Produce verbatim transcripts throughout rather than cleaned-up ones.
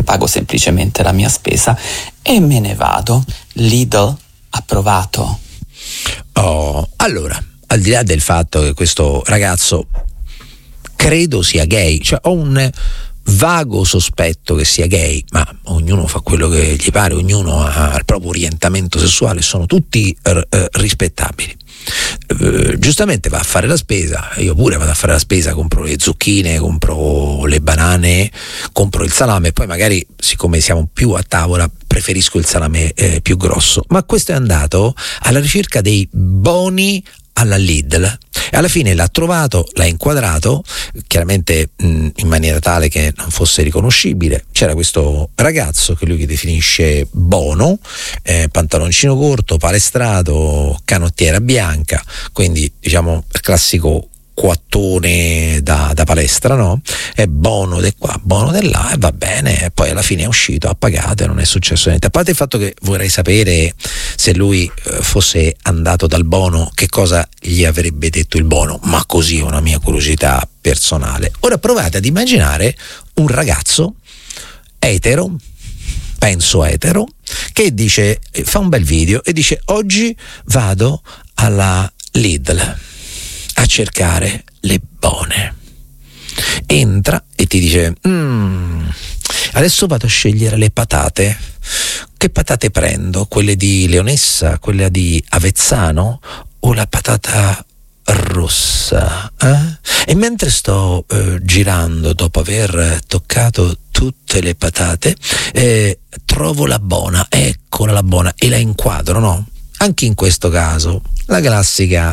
pago semplicemente la mia spesa e me ne vado. Lidl approvato. Oh, allora, al di là del fatto che questo ragazzo credo sia gay, cioè ho un vago sospetto che sia gay, ma ognuno fa quello che gli pare, ognuno ha il proprio orientamento sessuale, sono tutti r- r- rispettabili. Uh, giustamente va a fare la spesa, io pure vado a fare la spesa, compro le zucchine, compro le banane, compro il salame, poi magari, siccome siamo più a tavola, preferisco il salame eh, più grosso, ma questo è andato alla ricerca dei boni alla Lidl e alla fine l'ha trovato, l'ha inquadrato chiaramente mh, in maniera tale che non fosse riconoscibile. C'era questo ragazzo che lui che definisce Bono, eh, pantaloncino corto, palestrato, canottiera bianca, quindi diciamo il classico quattone da, da palestra, no? È Bono di qua, Bono di là, e va bene, e poi alla fine è uscito, ha pagato e non è successo niente. A parte il fatto che vorrei sapere se lui eh, fosse andato dal Bono, che cosa gli avrebbe detto il Bono, ma così è una mia curiosità personale. Ora provate ad immaginare un ragazzo etero, penso etero, che dice, fa un bel video e dice: oggi vado alla Lidl a cercare le bone. Entra e ti dice: mm, adesso vado a scegliere le patate. Che patate prendo? Quelle di Leonessa, quelle di Avezzano o la patata rossa? Eh? E mentre sto eh, girando, dopo aver toccato tutte le patate, eh, trovo la bona, eccola la bona, e la inquadro, no? Anche in questo caso la classica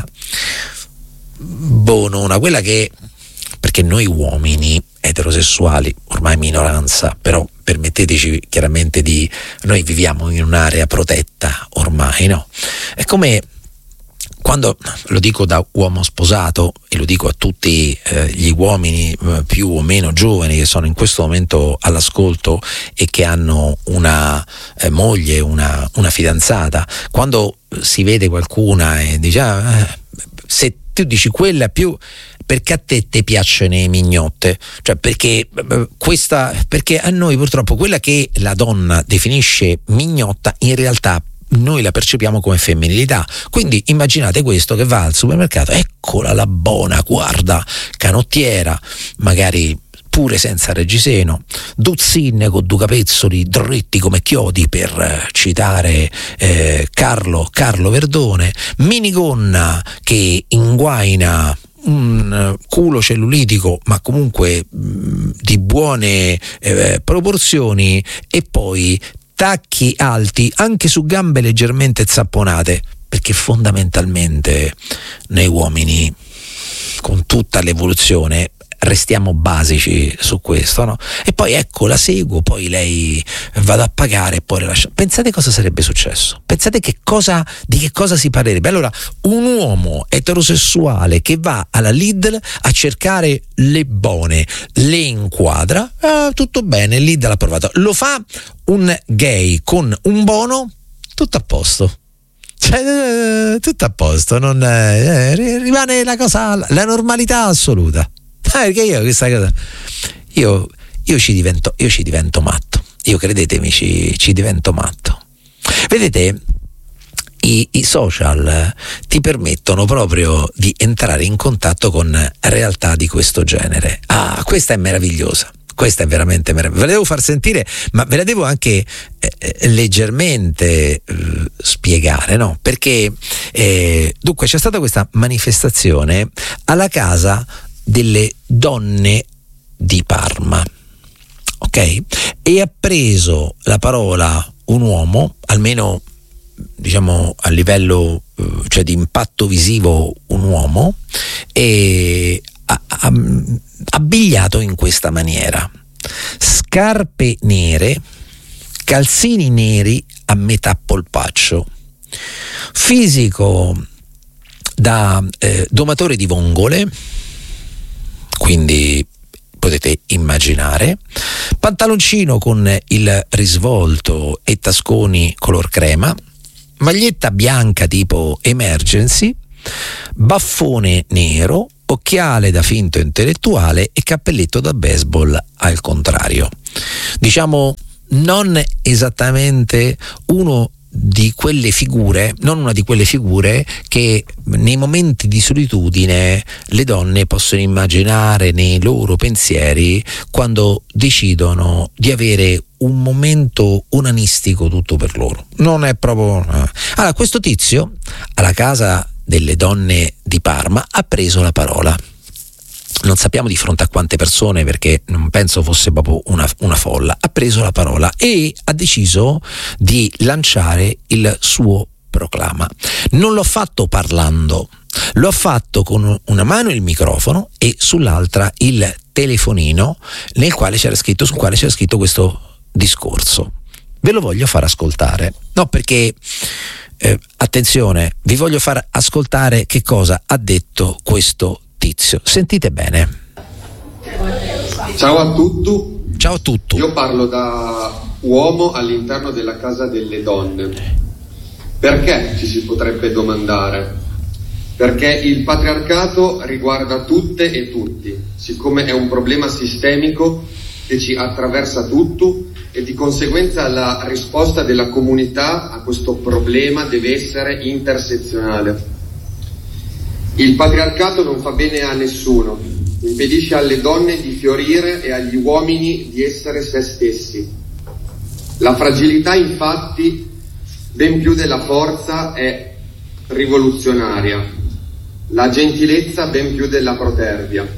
bonona, quella che, perché noi uomini eterosessuali, ormai minoranza, però permetteteci chiaramente di, noi viviamo in un'area protetta ormai, no? È come quando, lo dico da uomo sposato e lo dico a tutti eh, gli uomini eh, più o meno giovani che sono in questo momento all'ascolto e che hanno una eh, moglie, una, una fidanzata, quando si vede qualcuna e dice ah, eh, se tu dici quella più, perché a te ti piacciono le mignotte, cioè perché questa, perché a noi purtroppo quella che la donna definisce mignotta in realtà noi la percepiamo come femminilità. Quindi immaginate questo che va al supermercato, eccola la buona, guarda, canottiera, magari pure senza reggiseno, dozzine con due capezzoli dritti come chiodi, per citare eh, Carlo Carlo Verdone, minigonna che inguaina un culo cellulitico ma comunque mh, di buone eh, proporzioni, e poi tacchi alti anche su gambe leggermente zapponate, perché fondamentalmente noi uomini, con tutta l'evoluzione, restiamo basici su questo, no? E poi ecco, la seguo, poi lei vado a pagare e poi la lascio. Pensate cosa sarebbe successo, pensate che cosa, di che cosa si parlerebbe. Allora, un uomo eterosessuale che va alla Lidl a cercare le bone, le inquadra, ah, tutto bene, Lidl ha provato. Lo fa un gay con un bono, tutto a posto. Cioè, tutto a posto, non eh, rimane la cosa, la normalità assoluta. Ah, perché io questa cosa io, io ci divento io ci divento matto, io credetemi ci, ci divento matto. Vedete, i, i social ti permettono proprio di entrare in contatto con realtà di questo genere. Ah, questa è meravigliosa. Questa è veramente meravigliosa. Ve la devo far sentire, ma ve la devo anche eh, leggermente eh, spiegare, no? Perché eh, dunque c'è stata questa manifestazione alla delle donne di Parma, ok? E ha preso la parola un uomo, almeno diciamo a livello cioè di impatto visivo un uomo, e ha, ha abbigliato in questa maniera: scarpe nere, calzini neri a metà polpaccio, fisico da eh, domatore di vongole, quindi potete immaginare, pantaloncino con il risvolto e tasconi color crema, maglietta bianca tipo Emergency, baffone nero, occhiale da finto intellettuale e cappelletto da baseball al contrario. Diciamo non esattamente uno di quelle figure, non una di quelle figure che nei momenti di solitudine le donne possono immaginare nei loro pensieri quando decidono di avere un momento onanistico tutto per loro. Non è proprio... Allora, questo tizio alla Casa delle Donne di Parma ha preso la parola. Non sappiamo di fronte a quante persone, perché non penso fosse proprio una, una folla. Ha preso la parola e ha deciso di lanciare il suo proclama. Non l'ho fatto parlando, l'ho fatto con una mano il microfono e sull'altra il telefonino nel quale c'era scritto, sul quale c'era scritto questo discorso. Ve lo voglio far ascoltare. No, perché eh, attenzione, vi voglio far ascoltare che cosa ha detto questo tizio. Sentite bene. Ciao a tutti. Ciao a tutti. Io parlo da uomo all'interno della Casa delle Donne. Perché, ci si potrebbe domandare? Perché il patriarcato riguarda tutte e tutti, siccome è un problema sistemico che ci attraversa tutto, e di conseguenza la risposta della comunità a questo problema deve essere intersezionale. Il patriarcato non fa bene a nessuno, impedisce alle donne di fiorire e agli uomini di essere se stessi. La fragilità, infatti, ben più della forza, è rivoluzionaria. La gentilezza ben più della protervia.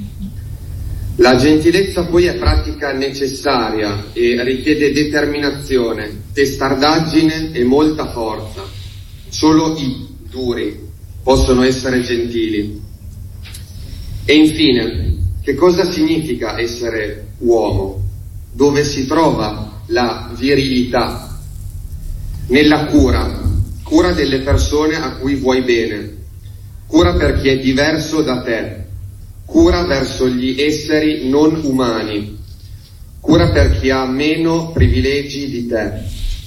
La gentilezza poi è pratica necessaria e richiede determinazione, testardaggine e molta forza. Solo i duri possono essere gentili. E infine, che cosa significa essere uomo? Dove si trova la virilità? Nella cura, cura delle persone a cui vuoi bene, cura per chi è diverso da te, cura verso gli esseri non umani, cura per chi ha meno privilegi di te.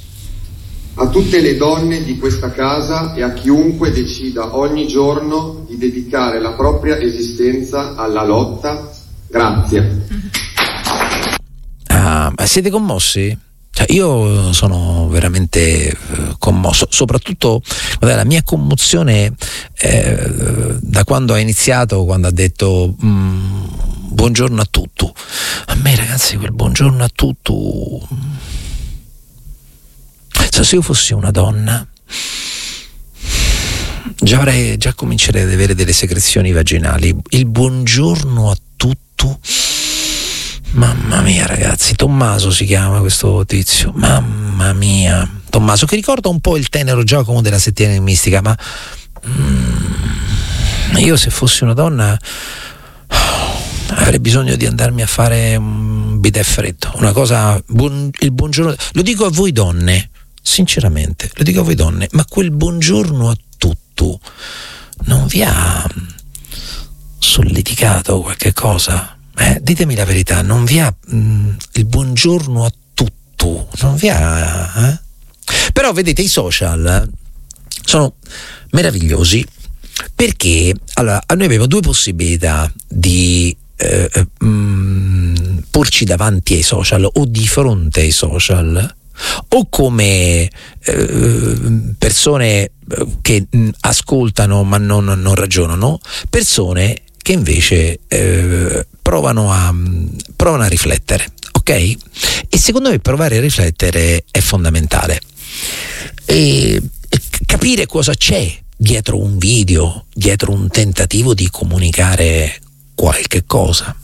A tutte le donne di questa casa e a chiunque decida ogni giorno di dedicare la propria esistenza alla lotta, grazie. Ah, ma siete commossi? Cioè, io sono veramente eh, commosso, soprattutto guarda, la mia commozione eh, da quando ha iniziato, quando ha detto mm, buongiorno a tutti. A me, ragazzi, quel buongiorno a tutti, se io fossi una donna già avrei già comincerei ad avere delle secrezioni vaginali. Il buongiorno a tutti, mamma mia, ragazzi. Tommaso si chiama questo tizio, mamma mia, Tommaso, che ricorda un po' il tenero Giacomo della Settimana Mistica, ma mm, io se fossi una donna avrei bisogno di andarmi a fare un bidet freddo, una cosa, buon, il buongiorno, lo dico a voi donne, sinceramente, lo dico a voi donne, ma quel buongiorno a tutti non vi ha solleticato qualche cosa? Eh, ditemi la verità, non vi ha mh, il buongiorno a tutti, non vi ha eh? Però vedete, i social sono meravigliosi, perché allora noi abbiamo due possibilità di eh, mh, porci davanti ai social o di fronte ai social, o come eh, persone che mh, ascoltano ma non, non ragionano, persone che invece eh, provano a provano a riflettere, ok? E secondo me provare a riflettere è fondamentale, e, e capire cosa c'è dietro un video, dietro un tentativo di comunicare qualche cosa.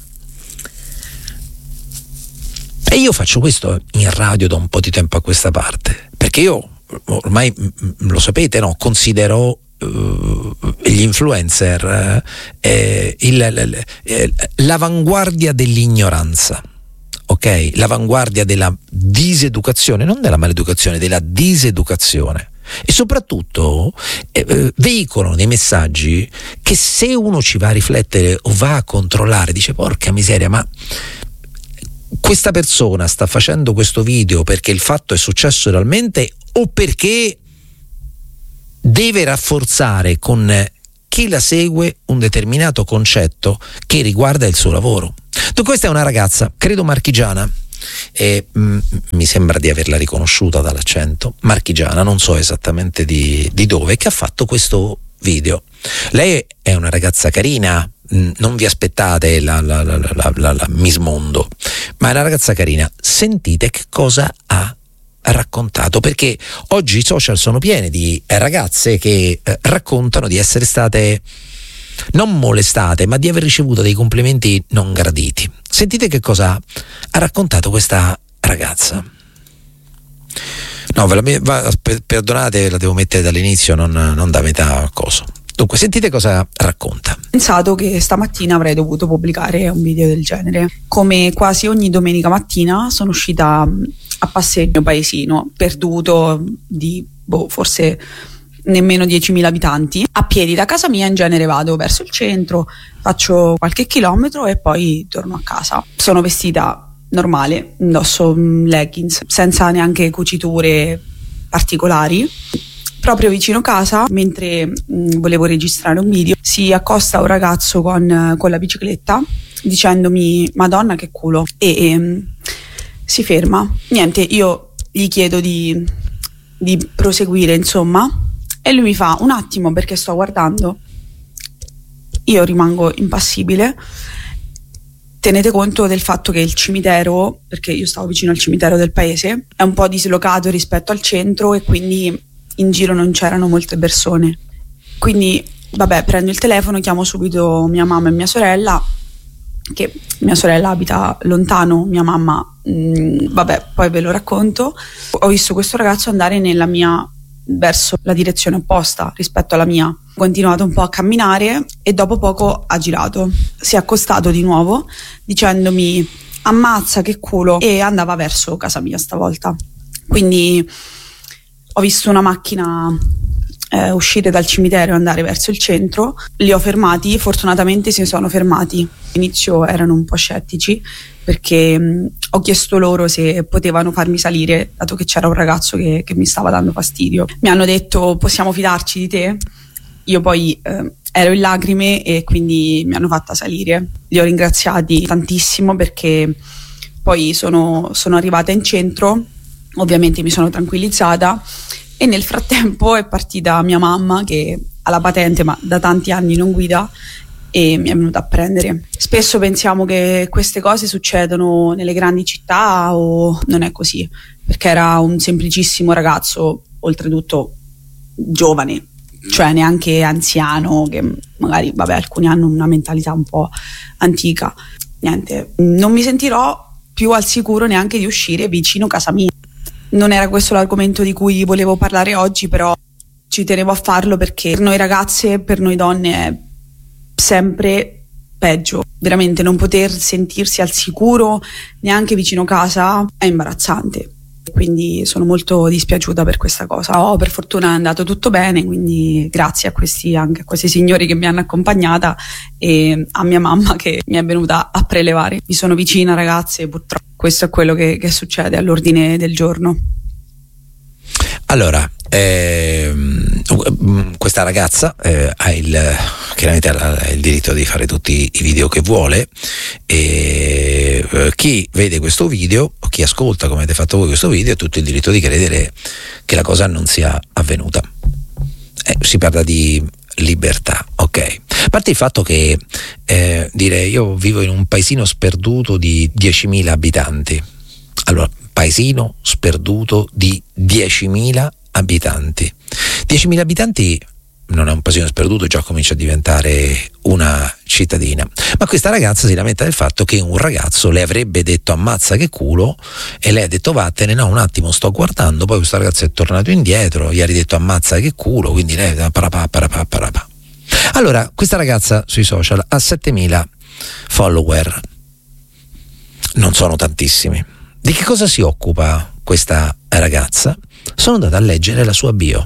E io faccio questo in radio da un po' di tempo a questa parte, perché io ormai lo sapete, no? Considero Uh, gli influencer eh, il, il, l'avanguardia dell'ignoranza, ok? L'avanguardia della diseducazione, non della maleducazione, della diseducazione, e soprattutto eh, veicolano dei messaggi che, se uno ci va a riflettere o va a controllare, dice porca miseria, ma questa persona sta facendo questo video perché il fatto è successo realmente o perché deve rafforzare con chi la segue un determinato concetto che riguarda il suo lavoro. Questa è una ragazza, credo marchigiana, e mh, mi sembra di averla riconosciuta dall'accento, marchigiana, non so esattamente di, di dove, che ha fatto questo video. Lei è una ragazza carina, mh, non vi aspettate la, la, la, la, la, la Miss Mondo, ma è una ragazza carina. Sentite che cosa ha raccontato, perché oggi i social sono pieni di ragazze che eh, raccontano di essere state non molestate, ma di aver ricevuto dei complimenti non graditi. Sentite che cosa ha raccontato questa ragazza. No, ve la, va, perdonate, la devo mettere dall'inizio, non, non da metà coso. Dunque, sentite cosa racconta. Ho pensato che stamattina avrei dovuto pubblicare un video del genere. Come quasi ogni domenica mattina sono uscita a passeggio nel mio paesino, perduto di, boh, forse nemmeno diecimila abitanti. A piedi da casa mia in genere vado verso il centro, faccio qualche chilometro e poi torno a casa. Sono vestita normale, indosso leggings, senza neanche cuciture particolari. Proprio vicino casa, mentre mh, volevo registrare un video, si accosta un ragazzo con, con la bicicletta dicendomi "Madonna che culo", e, e si ferma. Niente, io gli chiedo di, di proseguire, insomma, e lui mi fa "un attimo perché sto guardando". Io rimango impassibile. Tenete conto del fatto che il cimitero, perché io stavo vicino al cimitero del paese, è un po' dislocato rispetto al centro e quindi in giro non c'erano molte persone. Quindi vabbè, prendo il telefono, chiamo subito mia mamma e mia sorella, che mia sorella abita lontano, mia mamma mh, vabbè, poi ve lo racconto. Ho visto questo ragazzo andare nella mia verso la direzione opposta rispetto alla mia. Ho continuato un po' a camminare e dopo poco ha girato, si è accostato di nuovo dicendomi "ammazza che culo", e andava verso casa mia stavolta. Quindi ho visto una macchina eh, uscire dal cimitero e andare verso il centro, li ho fermati, fortunatamente si sono fermati. All'inizio erano un po' scettici perché mh, ho chiesto loro se potevano farmi salire, dato che c'era un ragazzo che, che mi stava dando fastidio. Mi hanno detto "possiamo fidarci di te?". Io poi eh, ero in lacrime e quindi mi hanno fatta salire. Li ho ringraziati tantissimo perché poi sono, sono arrivata in centro. Ovviamente mi sono tranquillizzata e nel frattempo è partita mia mamma, che ha la patente ma da tanti anni non guida, e mi è venuta a prendere. Spesso pensiamo che queste cose succedono nelle grandi città, o non è così, perché era un semplicissimo ragazzo, oltretutto giovane, cioè neanche anziano, che magari vabbè alcuni hanno una mentalità un po' antica. Niente, non mi sentirò più al sicuro neanche di uscire vicino casa mia. Non era questo l'argomento di cui volevo parlare oggi, però ci tenevo a farlo perché per noi ragazze, per noi donne è sempre peggio. Veramente non poter sentirsi al sicuro neanche vicino casa è imbarazzante. Quindi sono molto dispiaciuta per questa cosa. Oh, per fortuna è andato tutto bene, quindi grazie a questi, anche a questi signori che mi hanno accompagnata e a mia mamma che mi è venuta a prelevare. Vi sono vicina, ragazze, purtroppo questo è quello che, che succede all'ordine del giorno. Allora, ehm, questa ragazza eh, ha il chiaramente ha il diritto di fare tutti i video che vuole, e eh, chi vede questo video o chi ascolta come avete fatto voi questo video ha tutto il diritto di credere che la cosa non sia avvenuta. Eh, si parla di libertà, ok? A parte il fatto che eh, dire io vivo in un paesino sperduto di diecimila abitanti. Allora, paesino sperduto di diecimila abitanti. diecimila abitanti non è un paesino sperduto, già comincia a diventare una cittadina. Ma questa ragazza si lamenta del fatto che un ragazzo le avrebbe detto "ammazza che culo" e lei ha detto "vattene, no un attimo sto guardando", poi questo ragazzo è tornato indietro, gli ha ridetto "ammazza che culo", quindi lei parapà, parapà, parapà. Allora, questa ragazza sui social ha settemila follower, non sono tantissimi. Di che cosa si occupa questa ragazza? Sono andata a leggere la sua bio.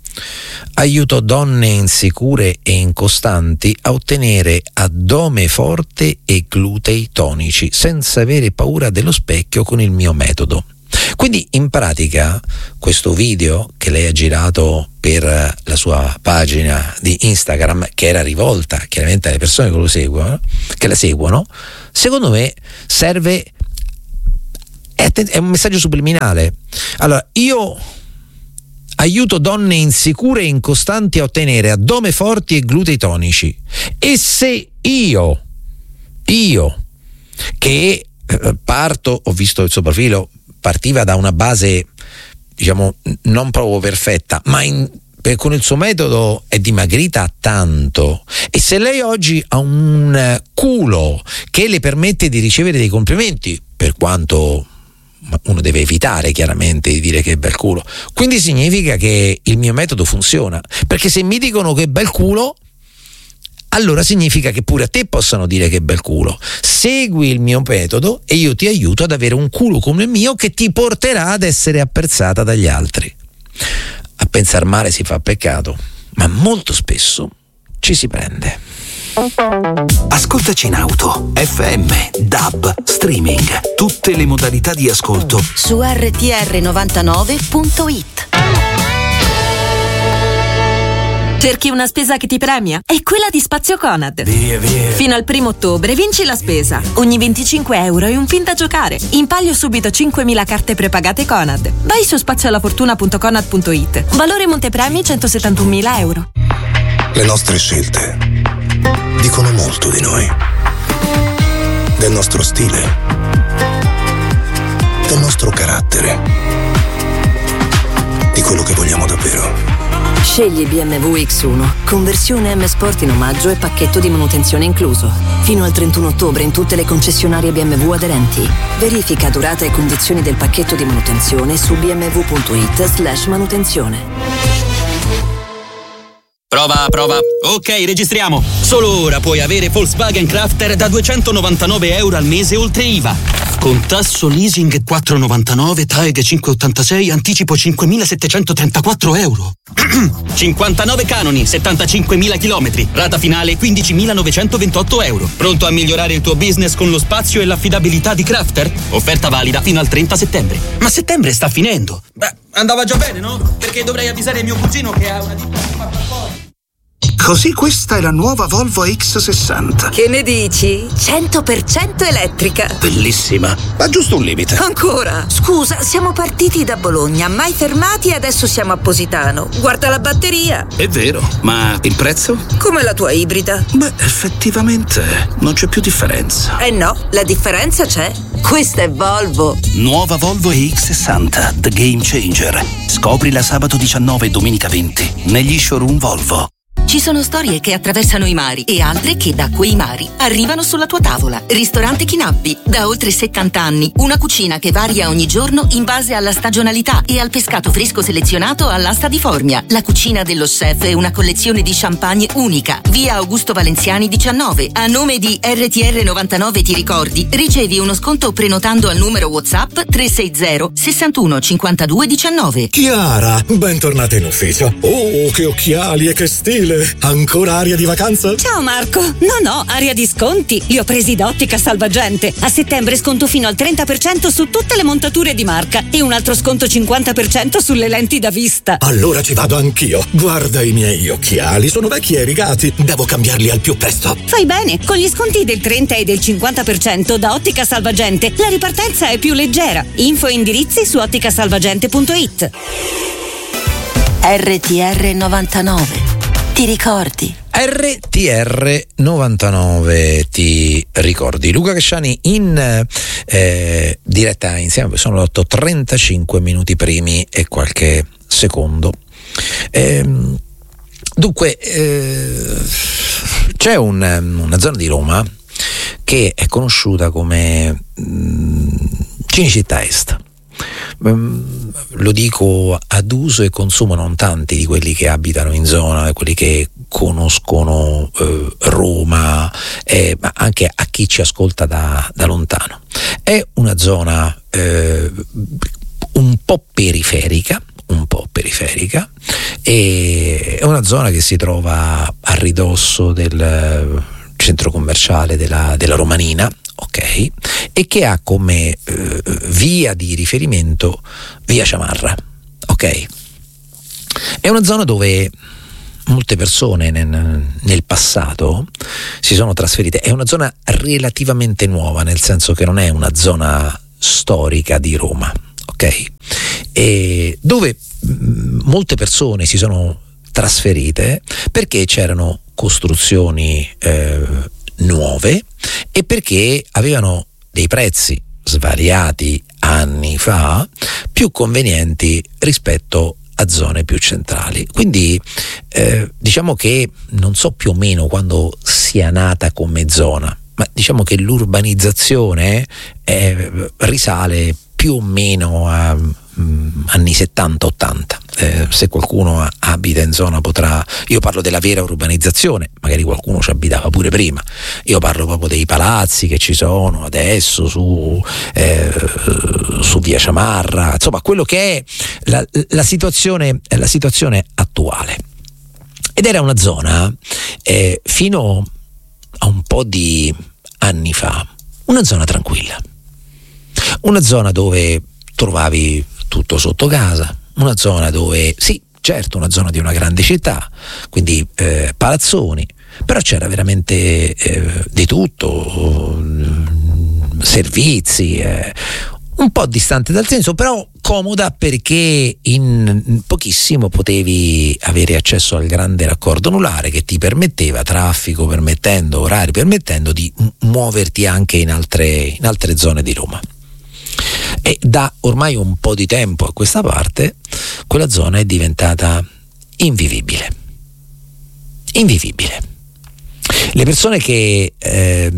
Aiuto donne insicure e incostanti a ottenere addome forte e glutei tonici senza avere paura dello specchio con il mio metodo. Quindi in pratica questo video che lei ha girato per la sua pagina di Instagram, che era rivolta chiaramente alle persone che lo seguono, che la seguono, secondo me serve è un messaggio subliminale. Allora, io aiuto donne insicure e incostanti a ottenere addome forti e glutei tonici, e se io io che eh, parto, ho visto il suo profilo, partiva da una base diciamo non proprio perfetta, ma in, per, con il suo metodo è dimagrita tanto, e se lei oggi ha un culo che le permette di ricevere dei complimenti, per quanto uno deve evitare chiaramente di dire che è bel culo, quindi significa che il mio metodo funziona, perché se mi dicono che è bel culo, allora significa che pure a te possano dire che è bel culo. Segui il mio metodo e io ti aiuto ad avere un culo come il mio, che ti porterà ad essere apprezzata dagli altri. A pensar male si fa peccato, ma molto spesso ci si prende. Ascoltaci in auto, F M, D A B, streaming, tutte le modalità di ascolto su R T R novantanove punto it. Cerchi una spesa che ti premia? È quella di Spazio Conad. Via, via. Fino al primo ottobre vinci la spesa. Ogni venticinque euro è un pin da giocare. In palio subito cinquemila carte prepagate Conad. Vai su spaziolafortuna punto conad punto it. Valore montepremi centosettantunomila euro. Le nostre scelte dicono molto di noi, del nostro stile, del nostro carattere, di quello che vogliamo davvero. Scegli B M W X uno, conversione M Sport in omaggio e pacchetto di manutenzione incluso. Fino al trentuno ottobre in tutte le concessionarie B M W aderenti. Verifica durata e condizioni del pacchetto di manutenzione su b m w punto it slash manutenzione. Prova, prova. Ok, registriamo. Solo ora puoi avere Volkswagen Crafter da duecentonovantanove euro al mese oltre I V A. Con tasso leasing quattro virgola novantanove, T A E G cinque virgola ottantasei, anticipo cinquemilasettecentotrentaquattro euro. cinquantanove canoni, settantacinquemila chilometri, rata finale quindicimilanovecentoventotto euro. Pronto a migliorare il tuo business con lo spazio e l'affidabilità di Crafter? Offerta valida fino al trenta settembre. Ma settembre sta finendo. Beh, andava già bene, no? Perché dovrei avvisare mio cugino che ha una ditta di fatta fuori. Così questa è la nuova Volvo X sessanta. Che ne dici? cento per cento elettrica. Bellissima, ma giusto un limite. Ancora? Scusa, siamo partiti da Bologna, mai fermati e adesso siamo a Positano. Guarda la batteria. È vero, ma il prezzo? Come la tua ibrida. Beh, effettivamente non c'è più differenza. Eh no, la differenza c'è. Questa è Volvo. Nuova Volvo E X sessanta, The Game Changer. Scoprila sabato diciannove e domenica venti negli showroom Volvo. Ci sono storie che attraversano i mari e altre che da quei mari arrivano sulla tua tavola. Ristorante Chinappi, da oltre settanta anni. Una cucina che varia ogni giorno in base alla stagionalità e al pescato fresco selezionato all'asta di Formia. La cucina dello chef è una collezione di champagne unica. Via Augusto Valenziani diciannove. A nome di R T R novantanove ti ricordi, ricevi uno sconto prenotando al numero WhatsApp tre sei zero sessantuno cinquantadue diciannove. Chiara, bentornata in ufficio. Oh, che occhiali e che stile! Ancora aria di vacanza? Ciao Marco! No, no, aria di sconti. Li ho presi da Ottica Salvagente. A settembre sconto fino al trenta per cento su tutte le montature di marca e un altro sconto cinquanta per cento sulle lenti da vista. Allora ci vado anch'io. Guarda i miei occhiali, sono vecchi e rigati. Devo cambiarli al più presto. Fai bene, con gli sconti del trenta e del cinquanta per cento da Ottica Salvagente la ripartenza è più leggera. Info e indirizzi su otticasalvagente punto it. R T R novantanove. Ti ricordi? R T R novantanove ti ricordi. Luca Casciani in eh, diretta insieme, sono le otto e trentacinque minuti primi e qualche secondo. Ehm, dunque eh, c'è un, una zona di Roma che è conosciuta come mh, Cinecittà Est. Lo dico ad uso e consumo non tanti di quelli che abitano in zona, quelli che conoscono eh, Roma, eh, ma anche a chi ci ascolta da, da lontano. È una zona eh, un po' periferica, un po' periferica, e è una zona che si trova a ridosso del centro commerciale della, della Romanina, ok, e che ha come eh, via di riferimento via Ciamarra, ok. È una zona dove molte persone nel, nel passato si sono trasferite. È una zona relativamente nuova, nel senso che non è una zona storica di Roma, ok? E dove mh, molte persone si sono trasferite perché c'erano costruzioni eh, nuove e perché avevano dei prezzi svariati anni fa più convenienti rispetto a zone più centrali. Quindi eh, diciamo che non so più o meno quando sia nata come zona, ma diciamo che l'urbanizzazione eh, risale più o meno a mm, anni settanta ottanta. Eh, se qualcuno abita in zona potrà, io parlo della vera urbanizzazione, magari qualcuno ci abitava pure prima, io parlo proprio dei palazzi che ci sono adesso su, eh, su via Ciamarra, insomma quello che è la, la situazione la situazione attuale. Ed era una zona eh, fino a un po' di anni fa una zona tranquilla, una zona dove trovavi tutto sotto casa, una zona dove, sì, certo, una zona di una grande città, quindi eh, palazzoni, però c'era veramente eh, di tutto, mh, servizi, eh, un po' distante dal centro, però comoda perché in pochissimo potevi avere accesso al grande raccordo anulare che ti permetteva, traffico permettendo, orari permettendo, di muoverti anche in altre, in altre zone di Roma. E da ormai un po' di tempo a questa parte quella zona è diventata invivibile. Invivibile. Le persone che eh,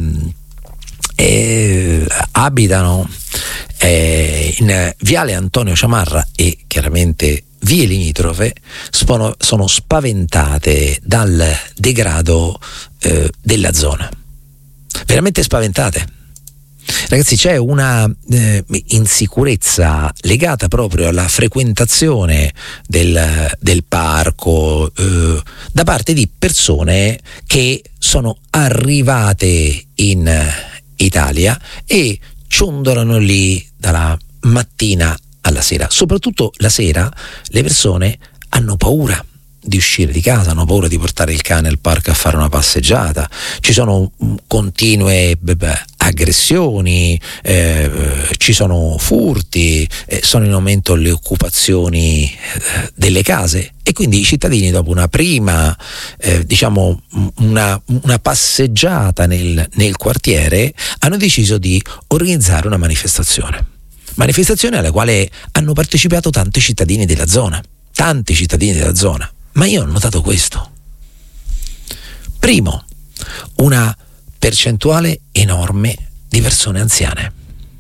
eh, abitano eh, in Viale Antonio Ciamarra e chiaramente vie limitrofe sono, sono spaventate dal degrado eh, della zona. Veramente spaventate. Ragazzi, c'è una eh, insicurezza legata proprio alla frequentazione del, del parco eh, da parte di persone che sono arrivate in Italia e ciondolano lì dalla mattina alla sera. Soprattutto la sera le persone hanno paura di uscire di casa, hanno paura di portare il cane al parco a fare una passeggiata, ci sono continue beh, aggressioni, eh, ci sono furti, eh, sono in aumento le occupazioni eh, delle case e quindi i cittadini, dopo una prima eh, diciamo una, una passeggiata nel, nel quartiere, hanno deciso di organizzare una manifestazione manifestazione alla quale hanno partecipato tanti cittadini della zona tanti cittadini della zona. Ma io ho notato questo. Primo, una percentuale enorme di persone anziane.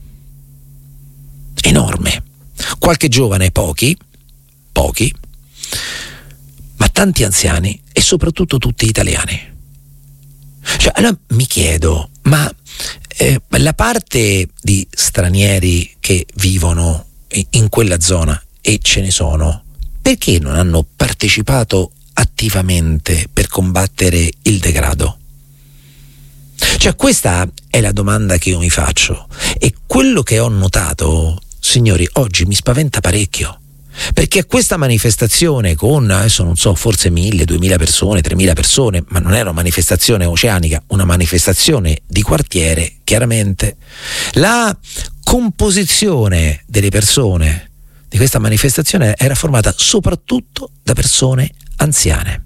Enorme. Qualche giovane, pochi, pochi, ma tanti anziani e soprattutto tutti italiani. Cioè, allora mi chiedo, ma eh, la parte di stranieri che vivono in quella zona, e ce ne sono, perché non hanno partecipato attivamente per combattere il degrado? Cioè, questa è la domanda che io mi faccio, e quello che ho notato, signori, oggi mi spaventa parecchio, perché a questa manifestazione con, adesso non so, forse mille, duemila persone, tremila persone, ma non era una manifestazione oceanica, una manifestazione di quartiere, chiaramente la composizione delle persone di questa manifestazione era formata soprattutto da persone anziane.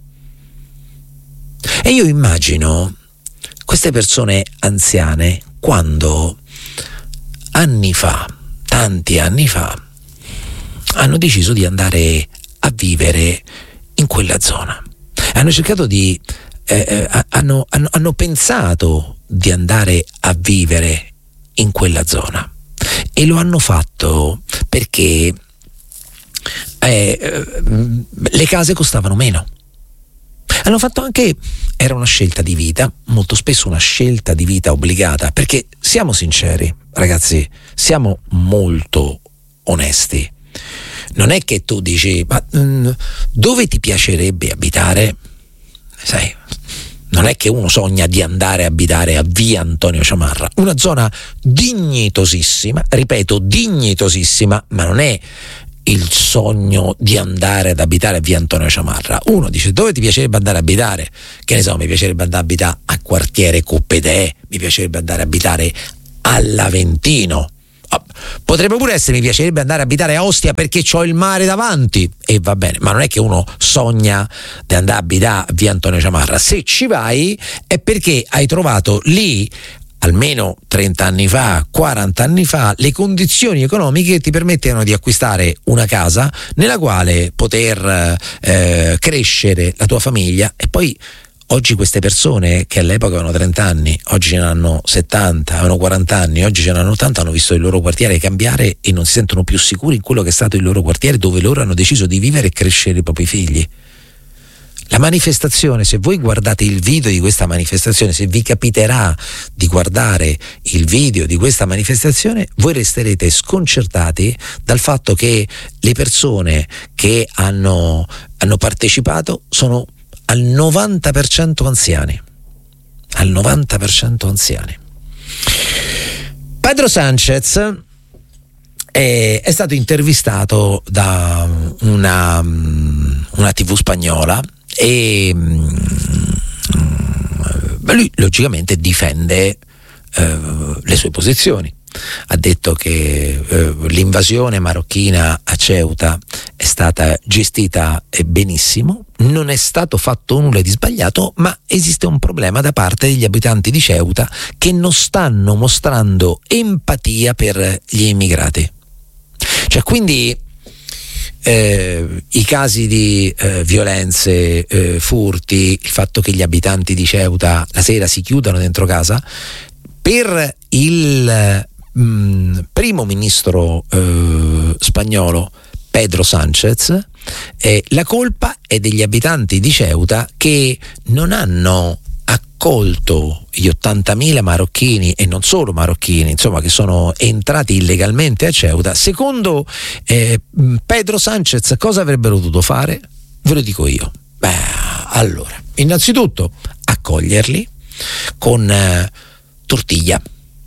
E io immagino queste persone anziane quando anni fa, tanti anni fa, hanno deciso di andare a vivere in quella zona. Hanno cercato di, eh, hanno, hanno, hanno pensato di andare a vivere in quella zona e lo hanno fatto perché Eh, le case costavano meno. Hanno fatto anche, era una scelta di vita, molto spesso una scelta di vita obbligata, perché siamo sinceri, ragazzi, siamo molto onesti. Non è che tu dici, ma mh, dove ti piacerebbe abitare? Sai, non è che uno sogna di andare a abitare a via Antonio Ciamarra, una zona dignitosissima, ripeto, dignitosissima, ma non è il sogno di andare ad abitare a via Antonio Ciamarra. Uno dice, dove ti piacerebbe andare a abitare? Che ne so, mi piacerebbe andare a abitare a quartiere Coppedè, mi piacerebbe andare a abitare all'Aventino, Potrebbe pure essere, mi piacerebbe andare a abitare a Ostia perché c'ho il mare davanti, e va bene, ma non è che uno sogna di andare a abitare via Antonio Ciamarra. Se ci vai è perché hai trovato lì, almeno trenta anni fa, quaranta anni fa, le condizioni economiche che ti permettevano di acquistare una casa nella quale poter eh, crescere la tua famiglia. E poi oggi queste persone che all'epoca avevano trenta anni, oggi ce ne hanno settanta, avevano quaranta anni, oggi ce ne hanno ottanta, hanno visto il loro quartiere cambiare e non si sentono più sicuri in quello che è stato il loro quartiere, dove loro hanno deciso di vivere e crescere i propri figli. La manifestazione, se voi guardate il video di questa manifestazione, se vi capiterà di guardare il video di questa manifestazione, voi resterete sconcertati dal fatto che le persone che hanno, hanno partecipato sono al novanta per cento anziani. Al novanta per cento anziani. Pedro Sánchez è, è stato intervistato da una, una tivù spagnola e lui logicamente difende eh, le sue posizioni. Ha detto che eh, l'invasione marocchina a Ceuta è stata gestita benissimo, non è stato fatto nulla di sbagliato, ma esiste un problema da parte degli abitanti di Ceuta che non stanno mostrando empatia per gli immigrati. Cioè, quindi eh, i casi di eh, violenze, eh, furti, il fatto che gli abitanti di Ceuta la sera si chiudano dentro casa, per il mh, primo ministro eh, spagnolo Pedro Sánchez, eh, la colpa è degli abitanti di Ceuta che non hanno accolto gli ottantamila marocchini, e non solo marocchini, insomma, che sono entrati illegalmente a Ceuta. Secondo eh, Pedro Sánchez cosa avrebbero dovuto fare? Ve lo dico io. Beh, allora, innanzitutto accoglierli con eh, tortiglia,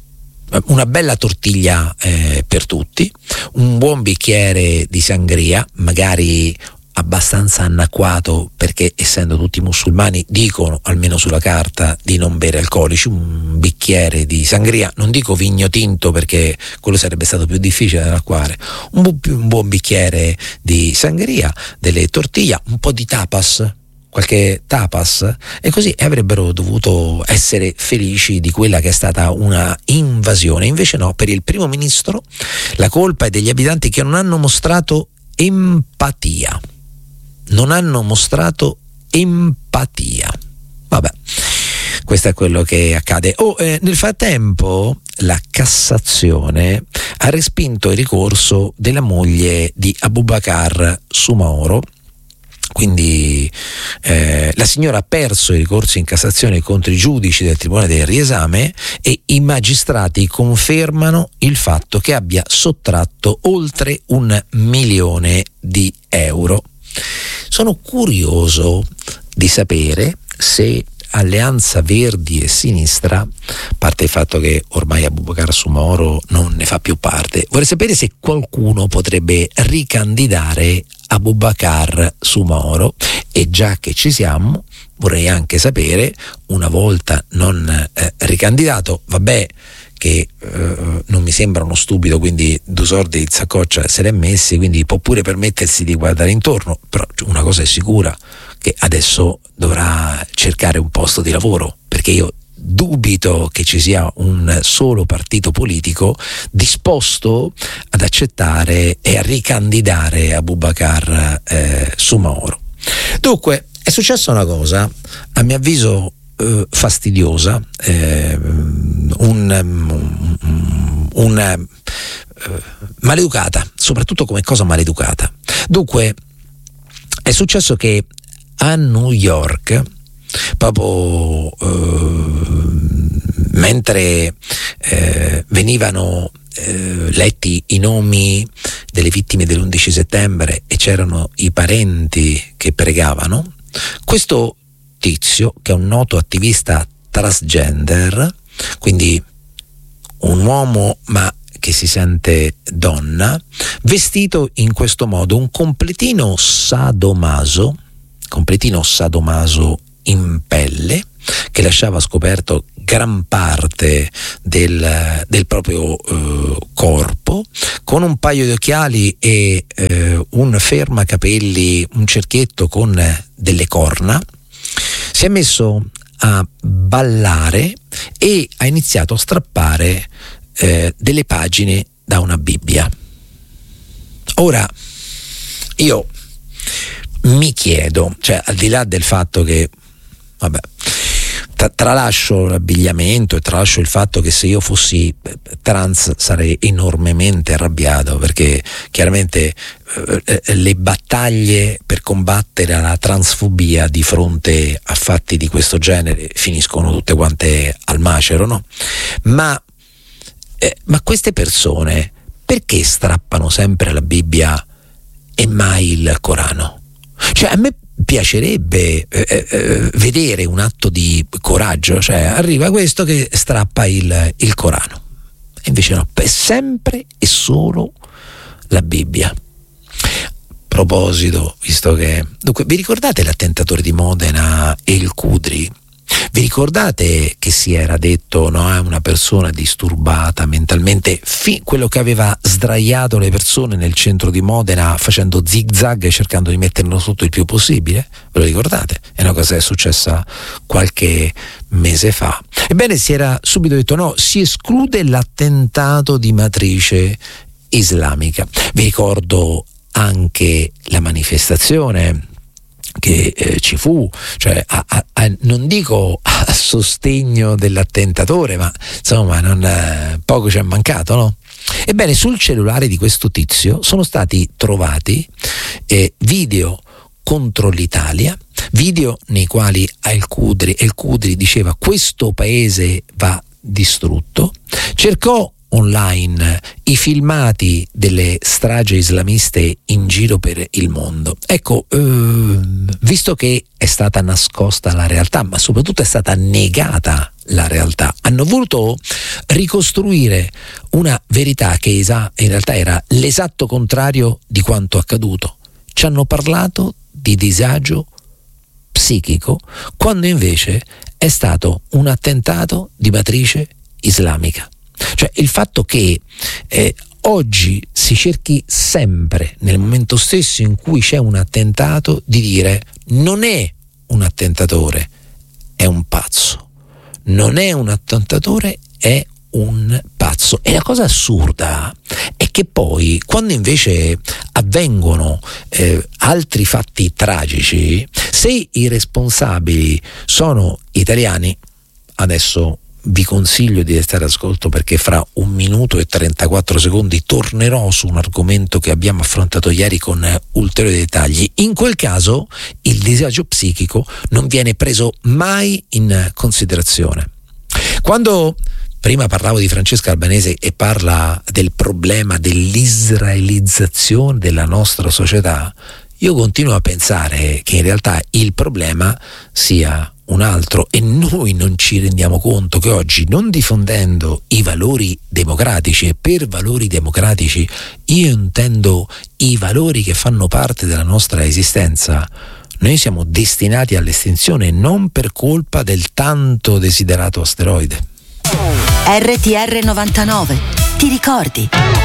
una bella tortiglia eh, per tutti, un buon bicchiere di sangria, magari abbastanza annacquato, perché essendo tutti musulmani dicono, almeno sulla carta, di non bere alcolici. Un bicchiere di sangria, non dico vigno tinto perché quello sarebbe stato più difficile da annacquare, un, bu- un buon bicchiere di sangria, delle tortiglie, un po' di tapas, qualche tapas, e così avrebbero dovuto essere felici di quella che è stata una invasione. Invece no, per il primo ministro la colpa è degli abitanti che non hanno mostrato empatia. Non hanno mostrato empatia. Vabbè, questo è quello che accade. Oh, eh, nel frattempo la Cassazione ha respinto il ricorso della moglie di Abubakar Soumahoro. Quindi eh, la signora ha perso i ricorsi in Cassazione contro i giudici del Tribunale del Riesame e i magistrati confermano il fatto che abbia sottratto oltre un milione di euro. Sono curioso di sapere se Alleanza Verdi e Sinistra, a parte il fatto che ormai Abubakar Soumahoro non ne fa più parte, vorrei sapere se qualcuno potrebbe ricandidare Abubakar Soumahoro. E già che ci siamo, vorrei anche sapere, una volta non eh, ricandidato, vabbè che eh, non mi sembra uno stupido, quindi due sordi di saccoccia se l'è messi, quindi può pure permettersi di guardare intorno, però una cosa è sicura, che adesso dovrà cercare un posto di lavoro, perché io dubito che ci sia un solo partito politico disposto ad accettare e a ricandidare Abubakar eh, Soumahoro. Dunque è successa una cosa, a mio avviso eh, fastidiosa, eh, un, un, un eh, maleducata, soprattutto come cosa maleducata. Dunque è successo che a New York, proprio eh, mentre eh, venivano eh, letti i nomi delle vittime dell'undici settembre e c'erano i parenti che pregavano, questo tizio, che è un noto attivista transgender, quindi un uomo ma che si sente donna, vestito in questo modo, un completino sadomaso, completino sadomaso in pelle, che lasciava scoperto gran parte del, del proprio eh, corpo, con un paio di occhiali e eh, un fermacapelli, un cerchietto con delle corna, si è messo a ballare e ha iniziato a strappare eh, delle pagine da una Bibbia. Ora io mi chiedo, cioè al di là del fatto che vabbè, tra, tralascio l'abbigliamento e tralascio il fatto che se io fossi trans sarei enormemente arrabbiato, perché chiaramente eh, le battaglie per combattere la transfobia di fronte a fatti di questo genere finiscono tutte quante al macero, no? Ma, eh, ma queste persone perché strappano sempre la Bibbia e mai il Corano? Cioè a me piacerebbe eh, eh, vedere un atto di coraggio, cioè arriva questo che strappa il, il Corano, e invece no, è sempre e solo la Bibbia. A proposito, visto che dunque, vi ricordate l'attentatore di Modena e il Cudri? Vi ricordate che si era detto no, è una persona disturbata mentalmente, fi- quello che aveva sdraiato le persone nel centro di Modena facendo zig zag e cercando di metterlo sotto il più possibile? Ve lo ricordate? È una cosa che è successa qualche mese fa. Ebbene, si era subito detto no, si esclude l'attentato di matrice islamica. Vi ricordo anche la manifestazione che eh, ci fu, cioè a, a, a, non dico a sostegno dell'attentatore, ma insomma non, eh, poco ci è mancato, no? Ebbene, sul cellulare di questo tizio sono stati trovati eh, video contro l'Italia, video nei quali El Cudri, El Cudri diceva questo paese va distrutto, cercò online i filmati delle stragi islamiste in giro per il mondo. Ecco, eh, visto che è stata nascosta la realtà, ma soprattutto è stata negata la realtà, hanno voluto ricostruire una verità che in realtà era l'esatto contrario di quanto accaduto. Ci hanno parlato di disagio psichico, quando invece è stato un attentato di matrice islamica. Cioè il fatto che eh, oggi si cerchi sempre, nel momento stesso in cui c'è un attentato, di dire non è un attentatore, è un pazzo, non è un attentatore, è un pazzo. E la cosa assurda è che poi quando invece avvengono eh, altri fatti tragici, se i responsabili sono italiani, adesso vi consiglio di restare all'ascolto perché fra un minuto e trentaquattro secondi tornerò su un argomento che abbiamo affrontato ieri con ulteriori dettagli. In quel caso il disagio psichico non viene preso mai in considerazione. Quando prima parlavo di Francesca Albanese e parla del problema dell'israelizzazione della nostra società, io continuo a pensare che in realtà il problema sia un altro, e noi non ci rendiamo conto che oggi, non diffondendo i valori democratici, e per valori democratici io intendo i valori che fanno parte della nostra esistenza, noi siamo destinati all'estinzione non per colpa del tanto desiderato asteroide. R T R novantanove, ti ricordi?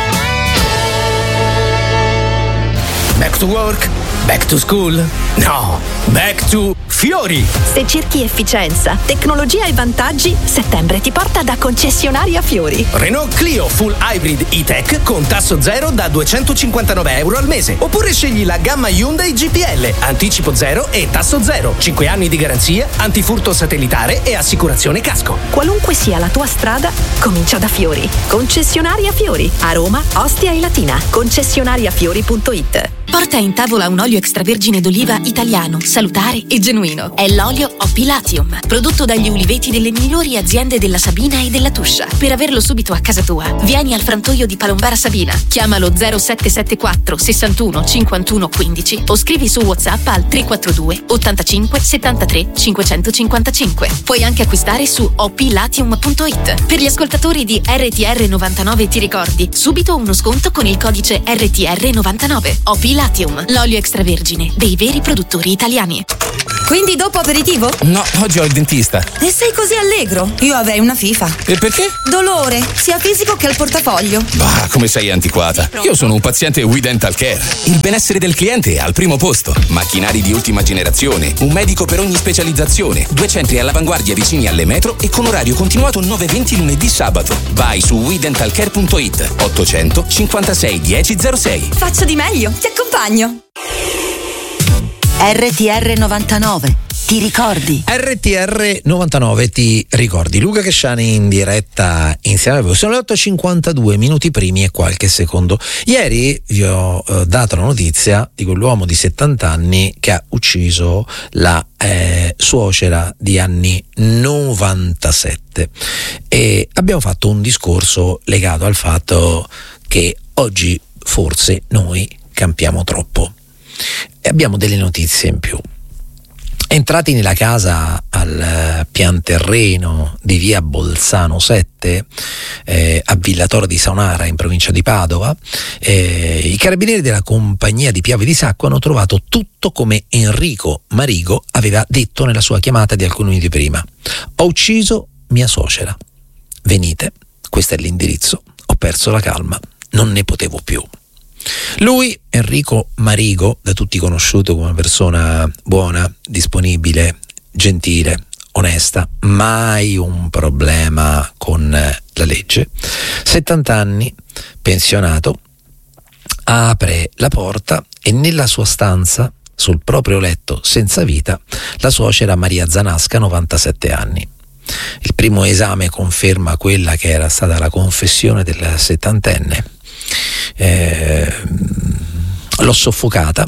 Back to work? Back to school? No, back to Fiori! Se cerchi efficienza, tecnologia e vantaggi, settembre ti porta da concessionaria Fiori. Renault Clio Full Hybrid E-Tech con tasso zero da duecentocinquantanove euro al mese. Oppure scegli la gamma Hyundai G P L, anticipo zero e tasso zero, cinque anni di garanzia, antifurto satellitare e assicurazione casco. Qualunque sia la tua strada, comincia da Fiori. Concessionaria Fiori, a Roma, Ostia e Latina. concessionariafiori punto it. Porta in tavola un olio extravergine d'oliva italiano, salutare e genuino. È l'olio Opilatium, prodotto dagli uliveti delle migliori aziende della Sabina e della Tuscia. Per averlo subito a casa tua, vieni al frantoio di Palombara Sabina. Chiamalo zero sette sette quattro sessantuno cinquantuno quindici o scrivi su WhatsApp al tre quattro due ottantacinque settantatré cinquecentocinquantacinque. Puoi anche acquistare su opilatium punto it. Per gli ascoltatori di R T R novantanove ti ricordi, subito uno sconto con il codice R T R novantanove. Opilatium, l'olio extravergine dei veri produttori italiani. Quindi dopo aperitivo? No, oggi ho il dentista. E sei così allegro? Io avrei una FIFA. E perché? Dolore, sia fisico che al portafoglio. Bah, come sei antiquata. Io sono un paziente We Dental Care. Il benessere del cliente è al primo posto. Macchinari di ultima generazione, un medico per ogni specializzazione, due centri all'avanguardia vicini alle metro e con orario continuato nove venti lunedì sabato. Vai su we dental care punto it. ottocento cinquantasei dieci zero sei. Faccio di meglio, ti accompagno. R T R novantanove, ti ricordi? R T R novantanove, ti ricordi? Luca Cresciani in diretta insieme a voi. Sono le otto e cinquantadue, minuti primi e qualche secondo. Ieri vi ho eh, dato la notizia di quell'uomo di settanta anni che ha ucciso la eh, suocera di anni novantasette, e abbiamo fatto un discorso legato al fatto che oggi forse noi campiamo troppo. E abbiamo delle notizie in più. Entrati nella casa al pian terreno di via Bolzano sette, eh, a Villatoro di Saonara in provincia di Padova, eh, i carabinieri della compagnia di Piave di Sacco hanno trovato tutto come Enrico Marigo aveva detto nella sua chiamata di alcuni minuti prima. Ho ucciso mia suocera. Venite, questo è l'indirizzo. Ho perso la calma, non ne potevo più. Lui, Enrico Marigo, da tutti conosciuto come una persona buona, disponibile, gentile, onesta, mai un problema con la legge, settanta anni, pensionato, apre la porta e nella sua stanza, sul proprio letto senza vita, la suocera Maria Zanasca, novantasette anni. Il primo esame conferma quella che era stata la confessione del settantenne. Eh, l'ho soffocata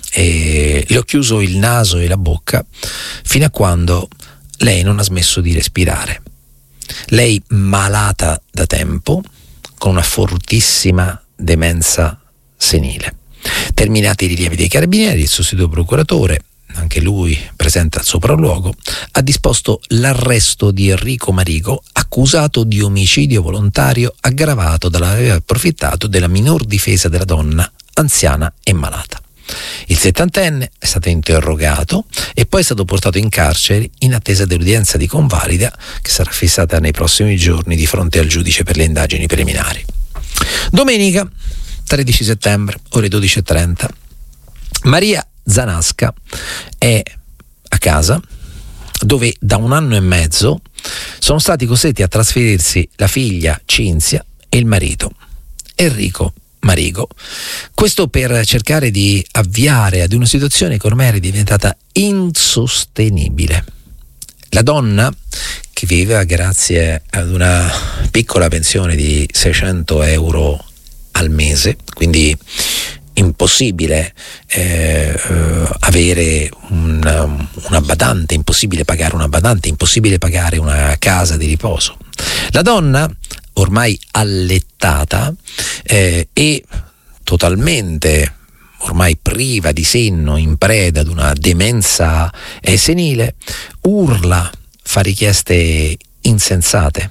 e le ho chiuso il naso e la bocca fino a quando lei non ha smesso di respirare. Lei malata da tempo, con una fortissima demenza senile. Terminati i rilievi dei carabinieri, il sostituto procuratore, anche lui presente al sopralluogo, ha disposto l'arresto di Enrico Marigo, accusato di omicidio volontario aggravato dall'aver approfittato della minor difesa della donna anziana e malata. Il settantenne è stato interrogato e poi è stato portato in carcere in attesa dell'udienza di convalida che sarà fissata nei prossimi giorni di fronte al giudice per le indagini preliminari. Domenica tredici settembre, ore dodici e trenta, Maria Zanasca è a casa, dove da un anno e mezzo sono stati costretti a trasferirsi la figlia Cinzia e il marito Enrico Marigo. Questo per cercare di avviare ad una situazione che ormai era diventata insostenibile. La donna, che viveva grazie ad una piccola pensione di seicento euro al mese, quindi impossibile eh, eh, avere una, una badante, impossibile pagare una badante, impossibile pagare una casa di riposo. La donna, ormai allettata eh, e totalmente ormai priva di senno, in preda ad una demenza eh, senile, urla, fa richieste insensate.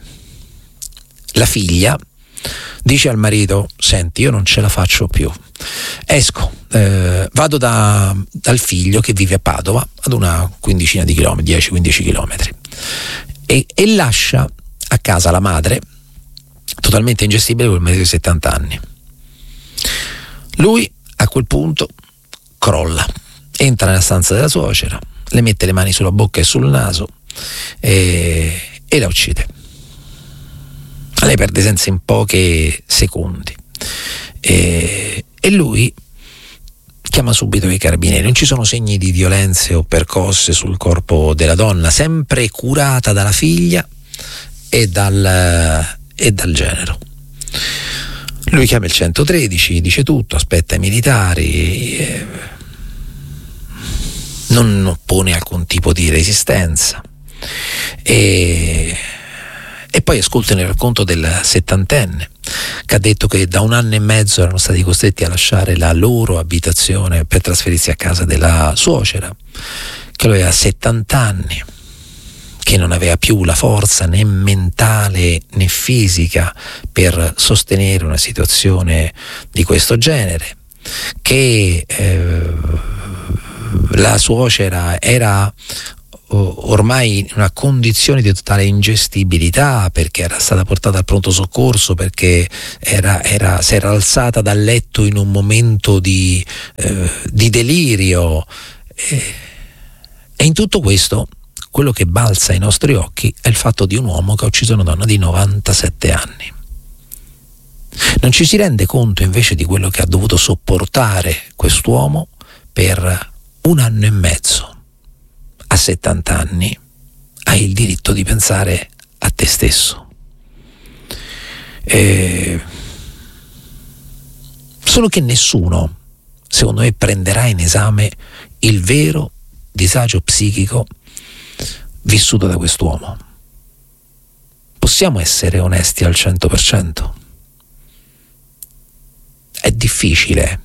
La figlia dice al marito: senti, io non ce la faccio più, esco, eh, vado da, dal figlio che vive a Padova, ad una quindicina di chilometri, dieci quindici chilometri, e, e lascia a casa la madre totalmente ingestibile con il marito di settanta anni. Lui a quel punto crolla, entra nella stanza della suocera, le mette le mani sulla bocca e sul naso e, e la uccide. Lei perde senza in pochi secondi e, e lui chiama subito i carabinieri. Non ci sono segni di violenze o percosse sul corpo della donna, sempre curata dalla figlia e dal, e dal genero. Lui chiama il centotredici, dice tutto, aspetta i militari, eh, non oppone alcun tipo di resistenza e E poi ascoltano il racconto del settantenne che ha detto che da un anno e mezzo erano stati costretti a lasciare la loro abitazione per trasferirsi a casa della suocera, che aveva settanta anni, che non aveva più la forza né mentale né fisica per sostenere una situazione di questo genere, che eh, la suocera era ormai in una condizione di totale ingestibilità, perché era stata portata al pronto soccorso, perché era, era, si era alzata dal letto in un momento di, eh, di delirio, e, e in tutto questo quello che balza ai nostri occhi è il fatto di un uomo che ha ucciso una donna di novantasette anni. Non ci si rende conto invece di quello che ha dovuto sopportare quest'uomo per un anno e mezzo. A settanta anni hai il diritto di pensare a te stesso. E... Solo che nessuno, secondo me, prenderà in esame il vero disagio psichico vissuto da quest'uomo. Possiamo essere onesti al cento per cento? È difficile.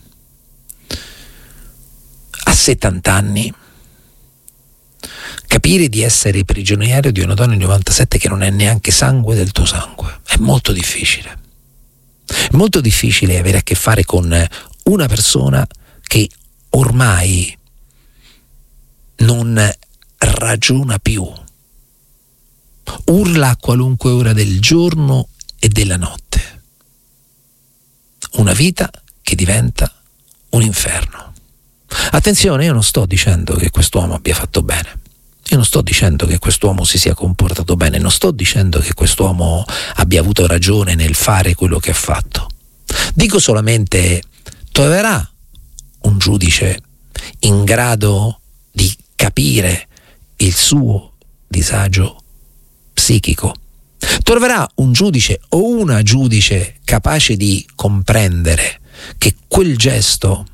A settanta anni capire di essere prigioniero di una donna di novantasette che non è neanche sangue del tuo sangue è molto difficile. È molto difficile avere a che fare con una persona che ormai non ragiona più, urla a qualunque ora del giorno e della notte. Una vita che diventa un inferno. Attenzione, io non sto dicendo che quest'uomo abbia fatto bene. Io non sto dicendo che quest'uomo si sia comportato bene, non sto dicendo che quest'uomo abbia avuto ragione nel fare quello che ha fatto. Dico solamente, troverà un giudice in grado di capire il suo disagio psichico? Troverà un giudice o una giudice capace di comprendere che quel gesto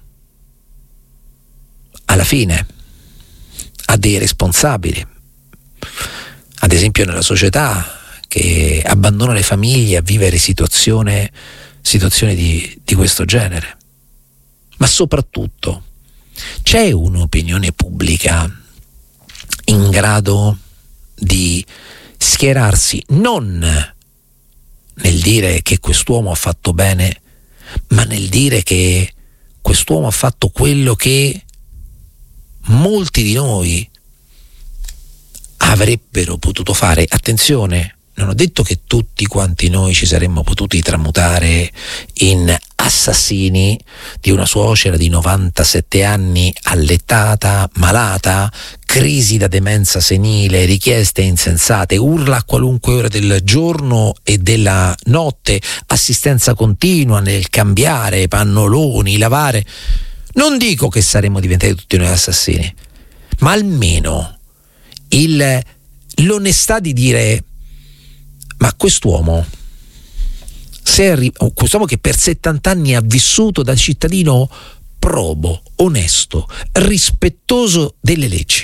alla fine ha dei responsabili, ad esempio nella società che abbandona le famiglie a vivere situazione, situazioni di, di questo genere. Ma soprattutto c'è un'opinione pubblica in grado di schierarsi non nel dire che quest'uomo ha fatto bene, ma nel dire che quest'uomo ha fatto quello che molti di noi avrebbero potuto fare. Attenzione, non ho detto che tutti quanti noi ci saremmo potuti tramutare in assassini di una suocera di novantasette anni, allettata, malata, crisi da demenza senile, richieste insensate, urla a qualunque ora del giorno e della notte, assistenza continua nel cambiare pannoloni, lavare. Non dico che saremmo diventati tutti noi assassini, ma almeno il, l'onestà di dire: ma quest'uomo, se arri- quest'uomo che per settanta anni ha vissuto da cittadino probo, onesto, rispettoso delle leggi,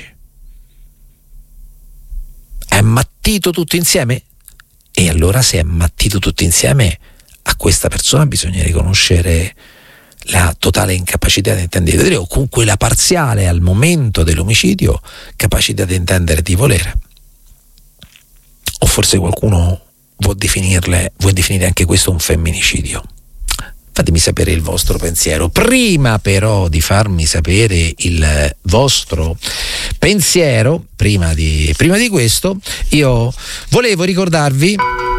è ammattito tutto insieme? E allora, se è ammattito tutto insieme, a questa persona bisogna riconoscere la totale incapacità di intendere, di vedere, o comunque la parziale al momento dell'omicidio capacità di intendere e di volere. O forse qualcuno vuol definirle, vuol definire anche questo un femminicidio. Fatemi sapere il vostro pensiero. Prima però di farmi sapere il vostro pensiero, prima di, prima di questo, io volevo ricordarvi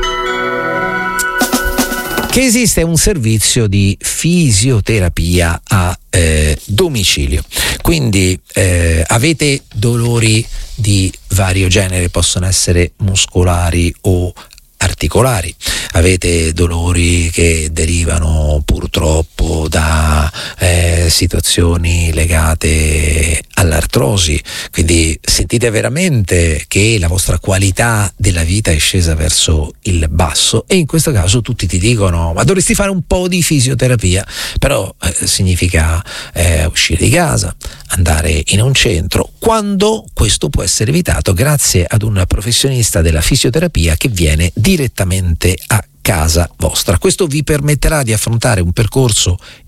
che esiste un servizio di fisioterapia a eh, domicilio. Quindi eh, avete dolori di vario genere, possono essere muscolari o articolari, avete dolori che derivano purtroppo da eh, situazioni legate all'artrosi, quindi sentite veramente che la vostra qualità della vita è scesa verso il basso, e in questo caso tutti ti dicono: ma dovresti fare un po' di fisioterapia. Però eh, significa eh, uscire di casa, andare in un centro, quando questo può essere evitato grazie ad un professionista della fisioterapia che viene direttamente a casa vostra. Questo vi permetterà di affrontare un percorso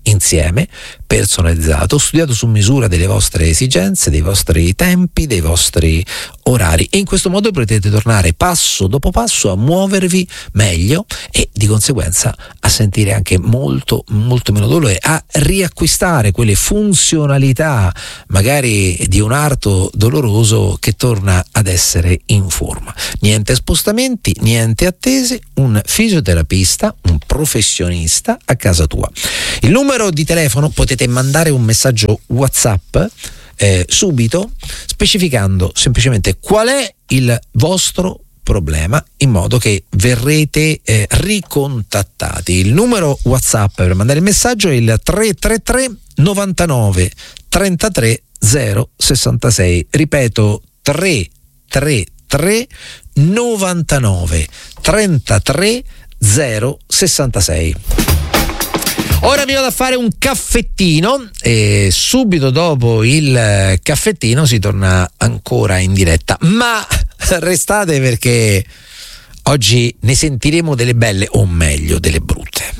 insieme, personalizzato, studiato su misura delle vostre esigenze, dei vostri tempi, dei vostri orari, e in questo modo potete tornare passo dopo passo a muovervi meglio e di conseguenza a sentire anche molto molto meno dolore, a riacquistare quelle funzionalità magari di un arto doloroso che torna ad essere in forma. Niente spostamenti, niente attese, un fisioterapista, un professionista a casa tua. Il numero di telefono, potete mandare un messaggio WhatsApp eh, subito specificando semplicemente qual è il vostro problema, in modo che verrete eh, ricontattati. Il numero WhatsApp per mandare il messaggio è il tre tre tre novantanove trentatré zero sessantasei. Ripeto, tre tre tre novantanove trentatré zero sessantasei. Ora mi vado a fare un caffettino e subito dopo il caffettino si torna ancora in diretta, ma restate perché oggi ne sentiremo delle belle, o meglio delle brutte.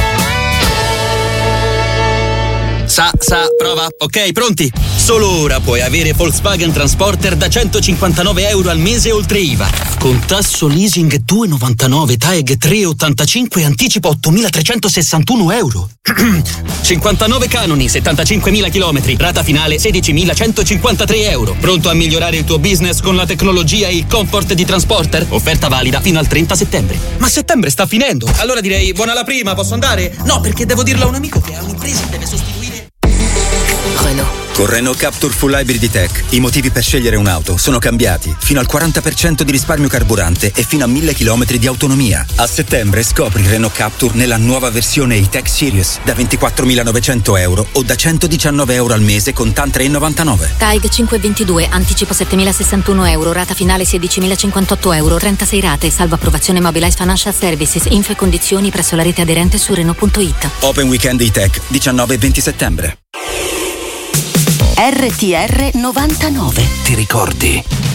Sa, sa, prova. Ok, pronti? Solo ora puoi avere Volkswagen Transporter da centocinquantanove euro al mese oltre I V A. Con tasso leasing due virgola novantanove, T A E G tre virgola ottantacinque e anticipo ottomilatrecentosessantuno euro. cinquantanove canoni, settantacinquemila chilometri, rata finale sedicimilacentocinquantatré euro. Pronto a migliorare il tuo business con la tecnologia e il comfort di Transporter? Offerta valida fino al trenta settembre. Ma settembre sta finendo. Allora direi buona la prima, posso andare? No, perché devo dirlo a un amico che ha un'impresa e deve sostituire. Renault. Con Renault Captur Full Hybrid E-Tech i motivi per scegliere un'auto sono cambiati. Fino al quaranta per cento di risparmio carburante e fino a mille chilometri di autonomia. A settembre scopri Renault Captur nella nuova versione E-Tech Sirius da ventiquattromilanovecento euro o da centodiciannove euro al mese con TAN tre virgola novantanove. T A E G cinque virgola ventidue, anticipo settemilasessantuno euro, rata finale sedicimilacinquantotto euro, trentasei rate, salvo approvazione Mobilize Financial Services, info e condizioni presso la rete aderente su Renault punto it. Open Weekend E-Tech diciannove e venti settembre. R T R novantanove. Ti ricordi?